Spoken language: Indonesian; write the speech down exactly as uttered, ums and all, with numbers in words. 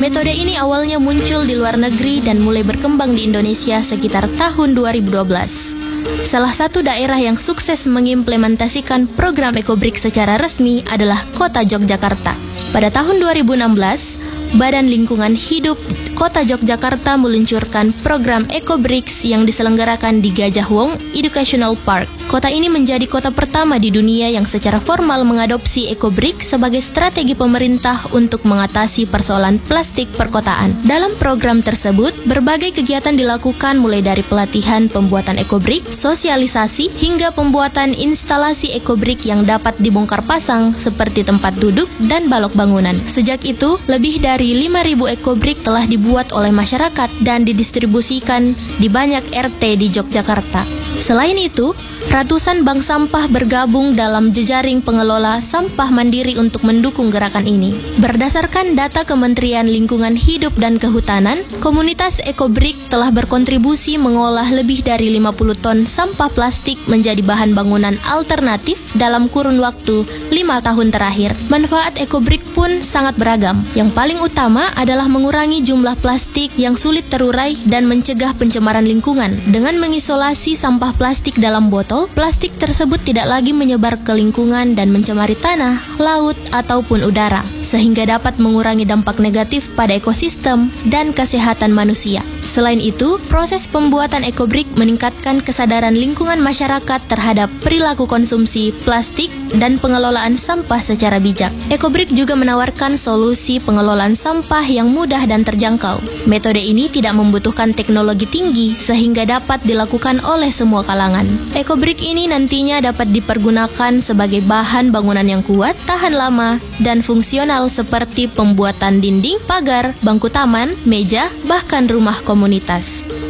Metode ini awalnya muncul di luar negeri dan mulai berkembang di Indonesia sekitar tahun dua ribu dua belas. Salah satu daerah yang sukses mengimplementasikan program EcoBrick secara resmi adalah Kota Yogyakarta. Pada tahun dua ribu enam belas, Badan Lingkungan Hidup Kota Yogyakarta meluncurkan program EcoBricks yang diselenggarakan di Gajah Wong Educational Park. Kota ini menjadi kota pertama di dunia yang secara formal mengadopsi EcoBrick sebagai strategi pemerintah untuk mengatasi persoalan plastik perkotaan. Dalam program tersebut, berbagai kegiatan dilakukan mulai dari pelatihan pembuatan EcoBrick, sosialisasi, hingga pembuatan instalasi EcoBrick yang dapat dibongkar pasang seperti tempat duduk dan balok bangunan. Sejak itu, lebih dari lima ribu EcoBrick telah dibuat oleh masyarakat dan didistribusikan di banyak R T di Yogyakarta. Selain itu, ratusan bank sampah bergabung dalam jejaring pengelola sampah mandiri untuk mendukung gerakan ini. Berdasarkan data Kementerian Lingkungan Hidup dan Kehutanan, komunitas EcoBrick telah berkontribusi mengolah lebih dari lima puluh ton sampah plastik menjadi bahan bangunan alternatif dalam kurun waktu lima tahun terakhir. Manfaat EcoBrick pun sangat beragam. Yang paling utama adalah mengurangi jumlah plastik yang sulit terurai dan mencegah pencemaran lingkungan. Dengan mengisolasi sampah plastik dalam botol, plastik tersebut tidak lagi menyebar ke lingkungan dan mencemari tanah, laut, ataupun udara, sehingga dapat mengurangi dampak negatif pada ekosistem dan kesehatan manusia. Selain itu, proses pembuatan EcoBrick meningkatkan kesadaran lingkungan masyarakat terhadap perilaku konsumsi plastik dan pengelolaan sampah secara bijak. EcoBrick juga menawarkan solusi pengelolaan sampah yang mudah dan terjangkau. Metode ini tidak membutuhkan teknologi tinggi sehingga dapat dilakukan oleh semua kalangan. EcoBrick ini nantinya dapat dipergunakan sebagai bahan bangunan yang kuat, tahan lama, dan fungsional seperti pembuatan dinding, pagar, bangku taman, meja, bahkan rumah komunitas.